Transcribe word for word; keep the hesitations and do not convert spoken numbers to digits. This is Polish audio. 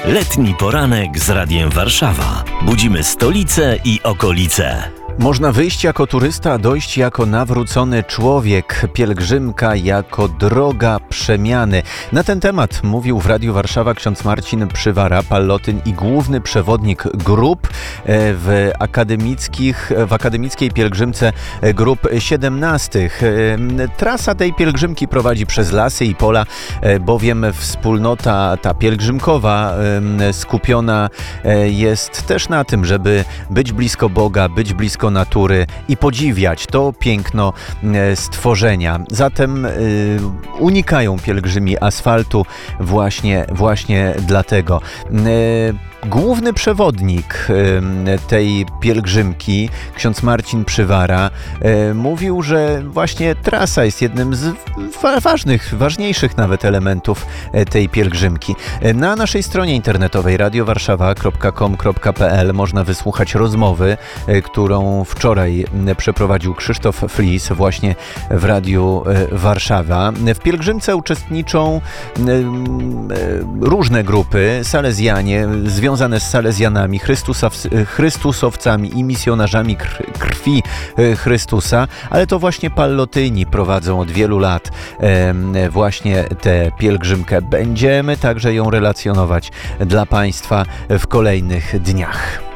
Letni poranek z Radiem Warszawa. Budzimy stolicę i okolice. Można wyjść jako turysta, dojść jako nawrócony człowiek, pielgrzymka jako droga przemiany. Na ten temat mówił w Radiu Warszawa ksiądz Marcin Przywara, pallotyn i główny przewodnik grup w, akademickich, w akademickiej pielgrzymce grup siedemnastych. Trasa tej pielgrzymki prowadzi przez lasy i pola, bowiem wspólnota ta pielgrzymkowa skupiona jest też na tym, żeby być blisko Boga, być blisko natury i podziwiać to piękno stworzenia. Zatem y, unikają pielgrzymi asfaltu właśnie, właśnie dlatego. Y, Główny przewodnik tej pielgrzymki, ksiądz Marcin Przywara, mówił, że właśnie trasa jest jednym z ważnych, ważniejszych nawet elementów tej pielgrzymki. Na naszej stronie internetowej radio warszawa kropka com kropka p l można wysłuchać rozmowy, którą wczoraj przeprowadził Krzysztof Flis właśnie w Radiu Warszawa. W pielgrzymce uczestniczą różne grupy, salezjanie, związane związane z salezjanami, chrystusowcami i misjonarzami krwi Chrystusa, ale to właśnie pallotyni prowadzą od wielu lat właśnie tę pielgrzymkę. Będziemy także ją relacjonować dla Państwa w kolejnych dniach.